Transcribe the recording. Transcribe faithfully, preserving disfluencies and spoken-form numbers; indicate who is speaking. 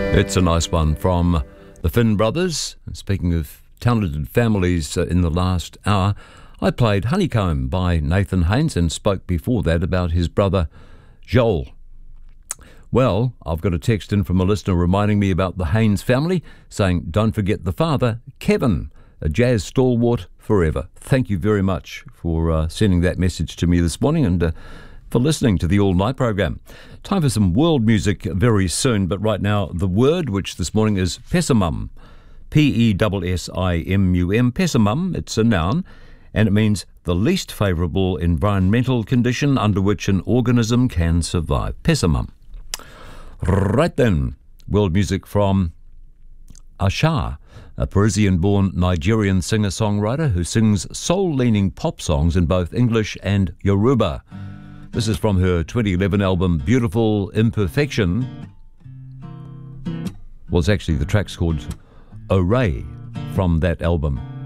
Speaker 1: It's a nice one from the Finn Brothers. Speaking of talented families uh, in the last hour, I played Honeycomb by Nathan Haynes and spoke before that about his brother Joel. Well, I've got a text in from a listener reminding me about the Haynes family, saying, don't forget the father, Kevin, a jazz stalwart forever. Thank you very much for uh, sending that message to me this morning and uh, for listening to the All Night program. Time for some world music very soon, but right now the word, which this morning is pessimum, P E S S I M U M, pessimum. It's a noun, and it means the least favourable environmental condition under which an organism can survive. Pessimum. Right then, world music from Asha, a Parisian-born Nigerian singer-songwriter who sings soul-leaning pop songs in both English and Yoruba. This is from her twenty eleven album Beautiful Imperfection. Well, it's actually the track's called Array from that album.